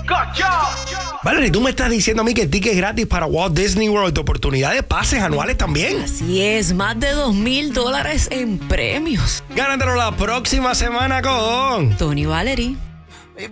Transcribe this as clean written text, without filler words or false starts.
Valerie, tú me estás diciendo a mí que el ticket es gratis para Walt Disney World, de oportunidad de pases anuales también. Así es, más de $2,000 en premios. Gánatelo la próxima semana con Tony Valerie.